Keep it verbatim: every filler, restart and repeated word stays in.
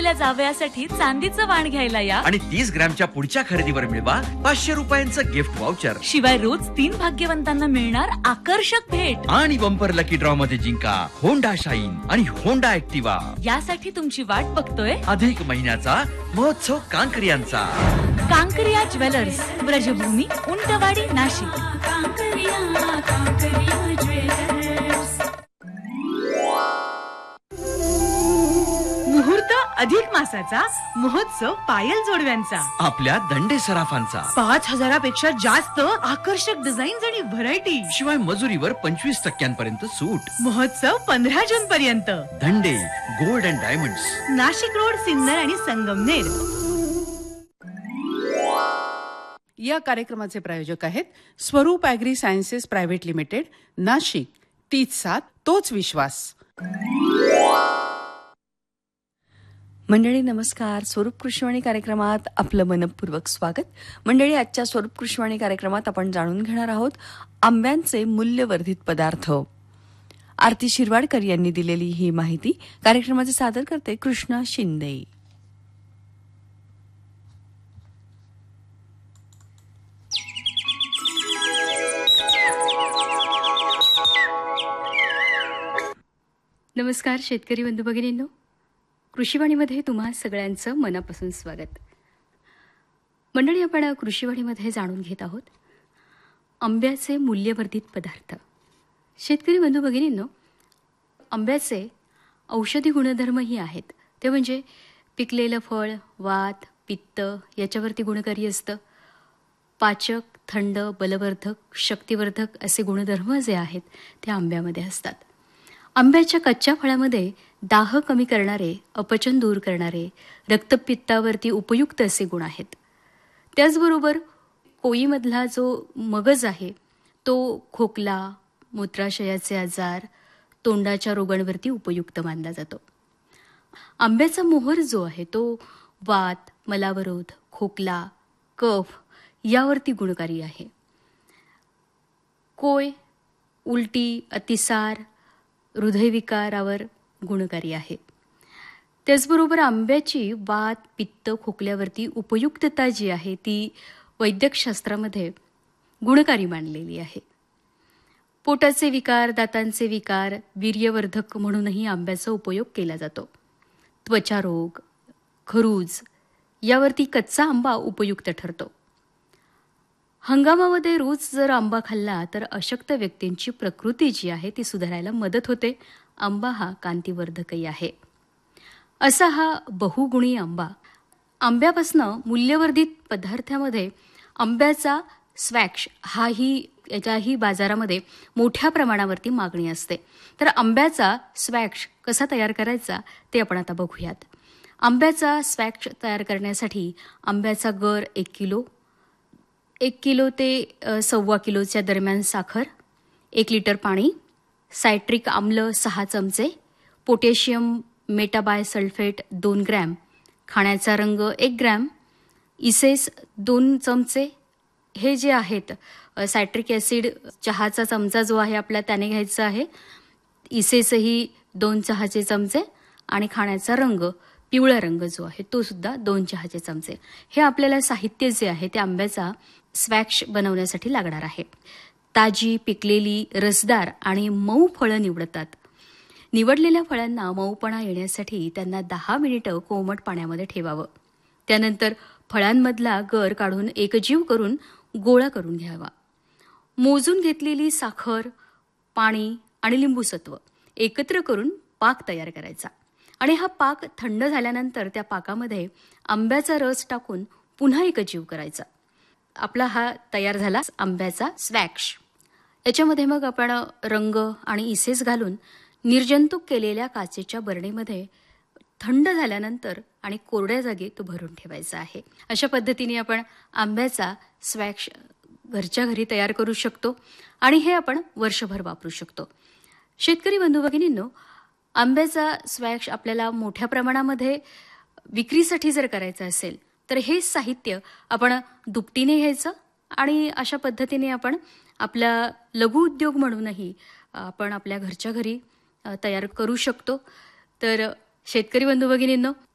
असलेल्या जावयासाठी चांदीचं वाण घ्यायला या आणि तीस ग्रॅमच्या पुढच्या खरेदीवर मिळवा पाचशे रुपयांचं गिफ्ट वाउचर. शिवाय रोज तीन भाग्यवंतांना मिळणार आकर्षक भेट आणि बंपर लकी ड्रॉ मध्ये जिंका होंडा शाईन आणि होंडा ऍक्टिवा. यासाठी तुमची वाट बघतोय अधिक महिन्याचा महोत्सव कांकरियांचा. कांकरिया ज्वेलर्स, ब्रजभूमी, उंटवाडी, नाशिक. मुहूर्त अधिक मासाचा, महोत्सव पायल जोडव्यांचा, आपल्या दंडे सराफांचा. पाच हजारापेक्षा जास्त आकर्षक डिझाईन्स आणि व्हरायटी. शिवाय मजुरीवर पंचवीस टक्क्यांपर्यंत सूट. महोत्सव पंधरा जून पर्यंत. दंडे gold and diamonds, Nashik road, Sinnar आणि संगमनेर. या कार्यक्रमाचे प्रायोजक आहेत स्वरूप agree sciences private limited, Nashik. तीच सात तोच विश्वास. मंडळी नमस्कार. स्वरूप कृष्णवाणी कार्यक्रमात आपलं मनपूर्वक स्वागत. मंडळी, आजच्या स्वरूप कृष्णवाणी कार्यक्रमात आपण जाणून घेणार आहोत आंब्यांचे मूल्यवर्धित पदार्थ. आरती शिरवाडकर यांनी दिलेली ही माहिती कार्यक्रमाचे सादर करते कृष्णा शिंदे. नमस्कार शेतकरी बंधू भगिनींनो, कृषीवाणीमध्ये तुम्हा सगळ्यांचं मनापासून स्वागत. मंडळी, आपण कृषीवाणीमध्ये जाणून घेत आहोत आंब्याचे मूल्यवर्धित पदार्थ. शेतकरी बंधू भगिनींनो, आंब्याचे औषधी गुणधर्मही आहेत. ते म्हणजे पिकलेलं फळ वात, पित्त याच्यावरती गुणकारी असतं. पाचक, थंड, बलवर्धक, शक्तिवर्धक असे गुणधर्म जे आहेत ते आंब्यामध्ये असतात. आंब्याच्या कच्च्या फळामध्ये दाह कमी करणारे, अपचन दूर करणारे, रक्तपित्तावरती उपयुक्त असे गुण आहेत. त्याचबरोबर कोळीमधला जो मगज आहे तो खोकला, मूत्राशयाचे आजार, तोंडाच्या रोगांवरती उपयुक्त मानला जातो. आंब्याचा मोहर जो आहे तो वात, मलावरोध, खोकला, कफ यावरती गुणकारी आहे. कोय, उलटी, अतिसार, हृदयविकारावर गुणकारी आहे. त्याचबरोबर आंब्याची वात, पित्त, खोकल्यावरती उपयुक्तता जी आहे ती वैद्यकशास्त्रामध्ये गुणकारी मानलेली आहे. पोटाचे विकार, दातांचे विकार, वीर्यवर्धक म्हणूनही आंब्याचा उपयोग केला जातो. त्वचारोग, खरूज यावरती कच्चा आंबा उपयुक्त ठरतो. हंगामामध्ये रोज जर आंबा खाल्ला तर अशक्त व्यक्तींची प्रकृती जी आहे ती सुधारायला मदत होते. आंबा हा कांतिवर्धकही आहे. असा हा बहुगुणी आंबा. आंब्यापासनं मूल्यवर्धित पदार्थामध्ये आंब्याचा स्वॅक्ष हाही याच्याही बाजारामध्ये मोठ्या प्रमाणावरती मागणी असते. तर आंब्याचा स्वॅक्ष कसा तयार करायचा ते आपण आता बघूयात. आंब्याचा स्वॅक्ष तयार करण्यासाठी आंब्याचा गर एक किलो, एक किलो ते सव्वा किलोच्या दरम्यान साखर, एक लिटर पाणी, सायट्रिक आम्ल सहा चमचे, पोटॅशियम मेटाबाय सल्फेट दोन ग्रॅम, खाण्याचा रंग एक ग्रॅम, इसेस दोन चमचे. हे जे आहेत सायट्रिक ॲसिड चहाचा चमचा जो आहे आपला त्याने घ्यायचा आहे, इसेसही दोन चहाचे चमचे आणि खाण्याचा रंग पिवळा रंग जो आहे तो सुद्धा दोन चहाचे चमचे. हे आपल्याला साहित्य जे आहे ते आंब्याचा स्वॅक्ष बनवण्यासाठी लागणार आहे. ताजी, पिकलेली, रसदार आणि मऊ फळं निवडतात. निवडलेल्या फळांना मऊपणा येण्यासाठी त्यांना दहा मिनिटं कोमट पाण्यामध्ये ठेवावं. त्यानंतर फळांमधला गर काढून एकजीव करून गोळा करून घ्यावा. मोजून घेतलेली साखर, पाणी आणि लिंबूसत्व एकत्र करून पाक तयार करायचा आणि हा पाक थंड झाल्यानंतर त्या पाकामध्ये आंब्याचा रस टाकून पुन्हा एकजीव करायचा. आपला हा तयार झाला आंब्याचा स्वॅक्ष. याच्यामध्ये मग आपण रंग आणि इसेस घालून निर्जंतुक केलेल्या काचेच्या बरणीमध्ये थंड झाल्यानंतर आणि कोरड्या जागी तो भरून ठेवायचा आहे. अशा पद्धतीने आपण आंब्याचा स्वॅक्ष घरच्या घरी तयार करू शकतो आणि हे आपण वर्षभर वापरू शकतो. शेतकरी बंधू भगिनींनो, आंब्याचा स्वॅक्ष आपल्याला मोठ्या प्रमाणामध्ये विक्रीसाठी जर करायचं असेल तर हे साहित्य आपण दुपटीने घ्यायचं आणि अशा पद्धतीने आपण आपला लघुउद्योग म्हणूनही आपण आपल्या घरच्या घरी तयार करू शकतो. तर शेतकरी बंधू भगिनींनो,